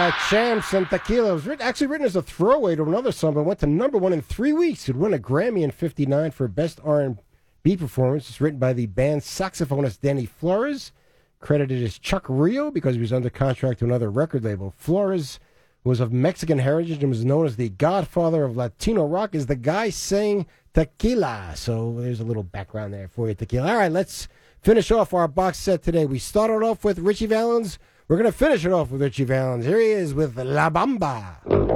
Champs and Tequila. It was actually written as a throwaway to another song, but went to #1 in 3 weeks. It won a Grammy in '59 for Best R&B Performance. It's written by the band's saxophonist Danny Flores, credited as Chuck Rio because he was under contract to another record label. Flores was of Mexican heritage and was known as the godfather of Latino rock, is the guy saying Tequila. So there's a little background there for you, Tequila. All right, let's finish off our box set today. We started off with Richie Valens. We're going to finish it off with Richie Valens. Here he is with La Bamba.